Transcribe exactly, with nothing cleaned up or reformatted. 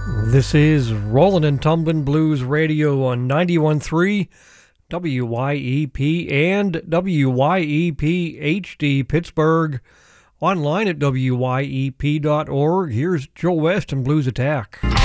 This is Rollin' and Tumblin' Blues Radio on ninety-one point three W Y E P and W Y E P H D Pittsburgh. Online at W Y E P dot org. Here's Joe West and Blues Attack.